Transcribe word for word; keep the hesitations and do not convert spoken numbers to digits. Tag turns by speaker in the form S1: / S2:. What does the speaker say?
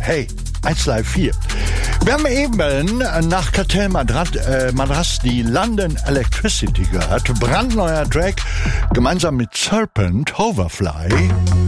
S1: Hey, eins Live vier. Wir haben eben nach Cartel Madras, äh, Madras die London Electricity gehört. Brandneuer Track, gemeinsam mit Serpent, Hoverfly.